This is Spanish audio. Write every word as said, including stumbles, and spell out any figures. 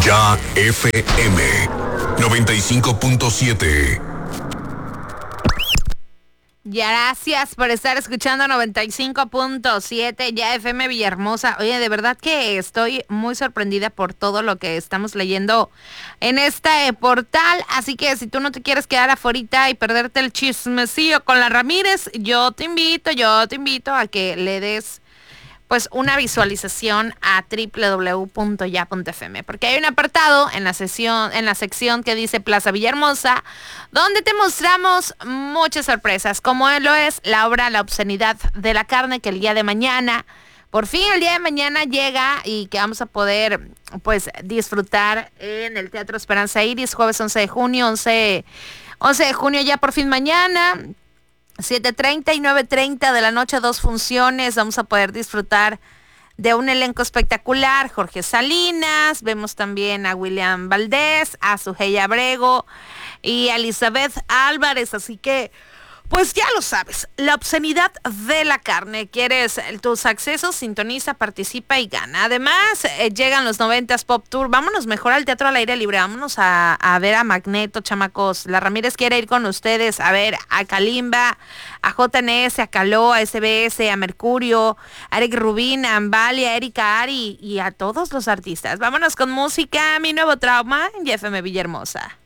Ya F M noventa y cinco punto siete. Gracias por estar escuchando noventa y cinco punto siete Ya F M Villahermosa. Oye, de verdad que estoy muy sorprendida por todo lo que estamos leyendo en este portal. Así que si tú no te quieres quedar afuera y perderte el chismecillo con la Ramírez, yo te invito, yo te invito a que le des pues una visualización a doble u doble u doble u punto ya punto f m, porque hay un apartado en la sesión, en la sección que dice Plaza Villahermosa, donde te mostramos muchas sorpresas, como lo es la obra La obscenidad de la carne, que el día de mañana, por fin el día de mañana llega y que vamos a poder pues disfrutar en el Teatro Esperanza Iris, jueves once de junio, once de junio ya por fin mañana. siete treinta y nueve treinta de la noche, dos funciones. Vamos a poder disfrutar de un elenco espectacular. Jorge Salinas, vemos también a William Valdés, a Sujei Abrego y a Elizabeth Álvarez. Así que, pues ya lo sabes, La obscenidad de la carne. ¿Quieres tus accesos? Sintoniza, participa y gana. Además, eh, llegan los noventas Pop Tour. Vámonos mejor al Teatro al Aire Libre. Vámonos a, a ver a Magneto, chamacos. La Ramírez quiere ir con ustedes a ver a Kalimba, a J N S, a Caló, a S B S, a Mercurio, a Eric Rubín, a Ambalia, a Erika Ari y a todos los artistas. Vámonos con música. Mi nuevo trauma en Y F M Villahermosa.